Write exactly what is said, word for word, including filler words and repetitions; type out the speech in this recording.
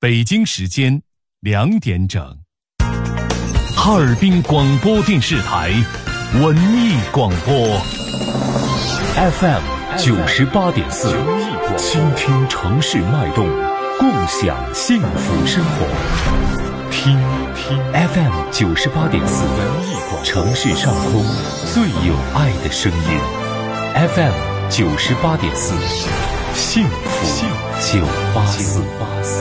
北京时间两点整。哈尔滨广播电视台文艺广播 F M 九十八点四，倾听城市脉动，共享幸福生活。听听 F M 九十八点四，城市上空最有爱的声音。F M 九十八点四，幸福九八四。